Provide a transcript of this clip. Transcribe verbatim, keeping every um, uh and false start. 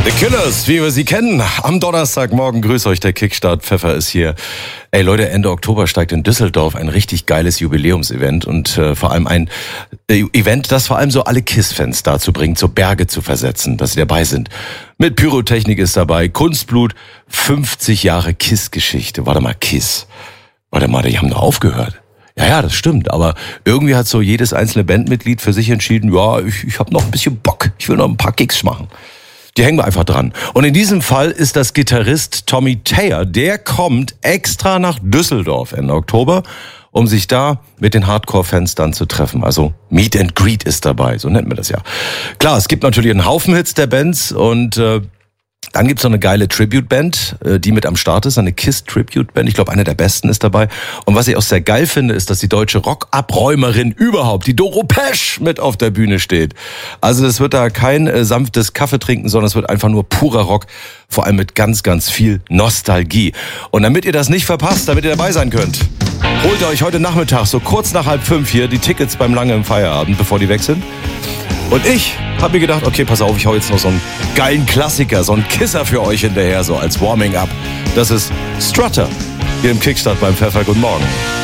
The Killers, wie wir sie kennen. Am Donnerstagmorgen grüßt euch der Kickstart. Pfeffer ist hier. Ey Leute, Ende Oktober steigt in Düsseldorf ein richtig geiles Jubiläumsevent und äh, vor allem ein äh, Event, das vor allem so alle KISS-Fans dazu bringt, so Berge zu versetzen, dass sie dabei sind. Mit Pyrotechnik ist dabei, Kunstblut, fünfzig Jahre KISS-Geschichte. Warte mal, KISS. Warte mal, die haben doch aufgehört. Ja, ja, das stimmt, aber irgendwie hat so jedes einzelne Bandmitglied für sich entschieden, ja, ich, ich habe noch ein bisschen Bock, ich will noch ein paar Kicks machen. Die hängen wir einfach dran. Und in diesem Fall ist das Gitarrist Tommy Thayer, der kommt extra nach Düsseldorf Ende Oktober, um sich da mit den Hardcore-Fans dann zu treffen. Also Meet and Greet ist dabei, so nennt man das ja. Klar, es gibt natürlich einen Haufen Hits der Bands und äh, dann gibt's noch eine geile Tribute-Band, die mit am Start ist, eine KISS-Tribute-Band. Ich glaube, eine der besten ist dabei. Und was ich auch sehr geil finde, ist, dass die deutsche Rockabräumerin überhaupt, die Doro Pesch, mit auf der Bühne steht. Also das wird da kein äh, sanftes Kaffee trinken, sondern es wird einfach nur purer Rock, vor allem mit ganz, ganz viel Nostalgie. Und damit ihr das nicht verpasst, damit ihr dabei sein könnt, holt ihr euch heute Nachmittag so kurz nach halb fünf hier die Tickets beim Lange im Feierabend, bevor die weg sind. Und ich habe mir gedacht, okay, pass auf, ich hau jetzt noch so einen geilen Klassiker, so einen Kisser für euch hinterher, so als Warming-up. Das ist Strutter, hier im Kickstart beim Pfeffer. Guten Morgen.